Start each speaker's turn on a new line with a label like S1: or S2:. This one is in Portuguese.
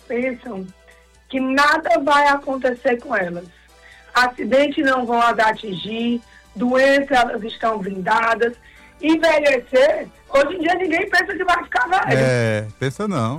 S1: pensam que nada vai acontecer com elas. Acidentes não vão as atingir, doenças elas estão blindadas. Envelhecer, hoje em dia ninguém pensa que vai ficar velho.
S2: Pensa não.